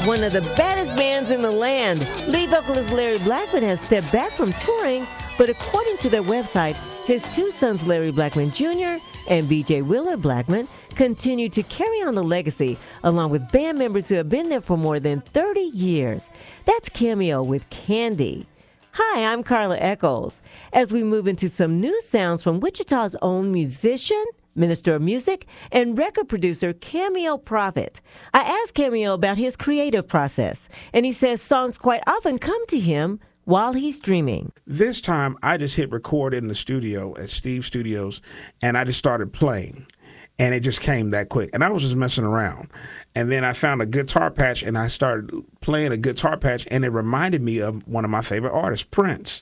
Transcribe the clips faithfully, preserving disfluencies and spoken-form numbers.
one of the baddest bands in the land. Lead vocalist Larry Blackmon has stepped back from touring, but according to their website, his two sons, Larry Blackmon Junior and B J Wheeler Blackmon, continue to carry on the legacy, along with band members who have been there for more than thirty years. That's Cameo with Candy. Hi, I'm Carla Echols. As we move into some new sounds from Wichita's own musician, minister of music, and record producer Cameo Prophet. I asked Cameo about his creative process, and he says songs quite often come to him while he's dreaming. This time, I just hit record in the studio at Steve Studios, and I just started playing. And it just came that quick. And I was just messing around. And then I found a guitar patch, and I started playing a guitar patch, and it reminded me of one of my favorite artists, Prince.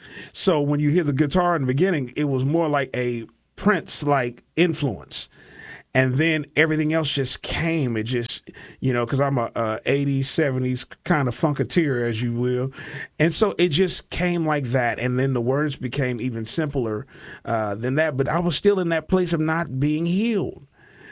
So when you hear the guitar in the beginning, it was more like a Prince-like influence. And then everything else just came. It just, you know, because I'm a, a eighties, seventies kind of funketeer, as you will. And so it just came like that. And then the words became even simpler uh, than that. But I was still in that place of not being healed.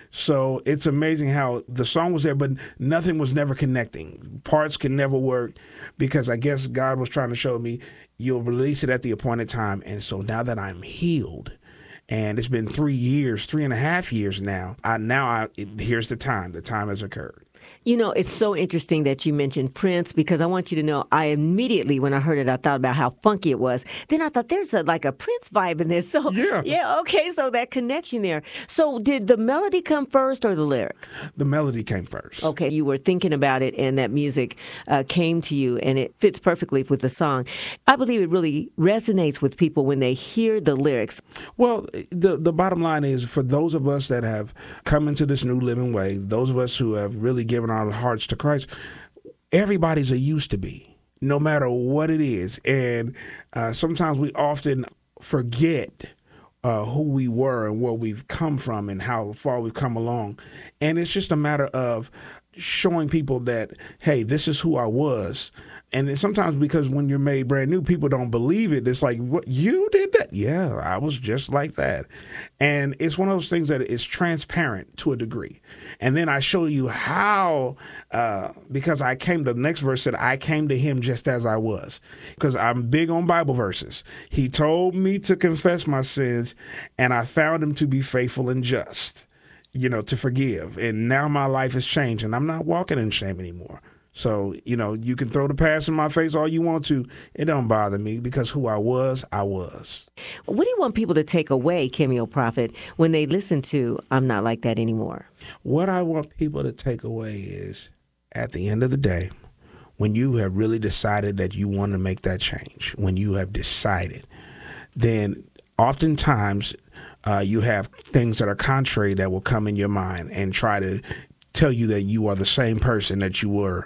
So it's amazing how the song was there, but nothing was never connecting. Parts could never work because I guess God was trying to show me, you'll release it at the appointed time. And so now that I'm healed, and it's been three years, three and a half years now. I, now, I, it, here's the time. The time has occurred. You know, it's so interesting that you mentioned Prince, because I want you to know, I immediately, when I heard it, I thought about how funky it was. Then I thought, there's a, like a Prince vibe in this. So, yeah. yeah, okay, so that connection there. So did the melody come first or the lyrics? The melody came first. Okay, you were thinking about it, and that music uh, came to you, and it fits perfectly with the song. I believe it really resonates with people when they hear the lyrics. Well, the, the bottom line is, for those of us that have come into this new living way, those of us who have really given our hearts to Christ, everybody's a used to be, no matter what it is. And uh, sometimes we often forget uh, who we were and where we've come from and how far we've come along. And it's just a matter of showing people that, hey, this is who I was. And it's sometimes because when you're made brand new, people don't believe it. It's like, what, you did that? Yeah, I was just like that. And it's one of those things that is transparent to a degree. And then I show you how, uh, because I came, the next verse said, I came to him just as I was. Because I'm big on Bible verses. He told me to confess my sins, and I found him to be faithful and just, you know, to forgive. And now my life has changed, and I'm not walking in shame anymore. So, you know, you can throw the past in my face all you want to. It don't bother me, because who I was, I was. What do you want people to take away, Cameo Prophet, when they listen to I'm Not Like That Anymore? What I want people to take away is, at the end of the day, when you have really decided that you want to make that change, when you have decided, then oftentimes uh, you have things that are contrary that will come in your mind and try to tell you that you are the same person that you were.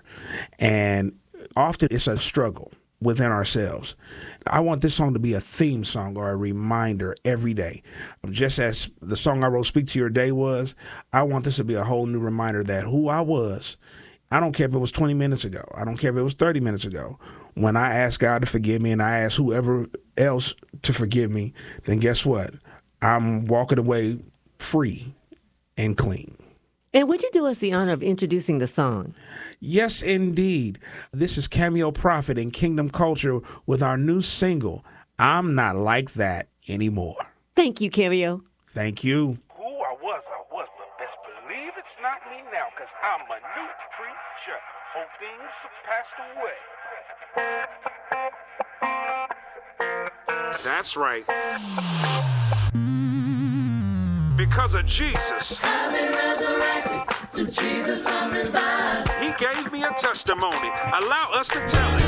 And often it's a struggle within ourselves. I want this song to be a theme song or a reminder every day. Just as the song I wrote, Speak to Your Day, was, I want this to be a whole new reminder that who I was, I don't care if it was twenty minutes ago. I don't care if it was thirty minutes ago. When I asked God to forgive me and I asked whoever else to forgive me, then guess what? I'm walking away free and clean. And would you do us the honor of introducing the song? Yes, indeed. This is Cameo Prophet in Kingdom Culture with our new single, I'm Not Like That Anymore. Thank you, Cameo. Thank you. Who I was, I was, but best believe it's not me now, because I'm a new creature. Old things have passed away. That's right. Because of Jesus, I've been resurrected. To Jesus I'm revived. he gave me a testimony. Allow us to tell it.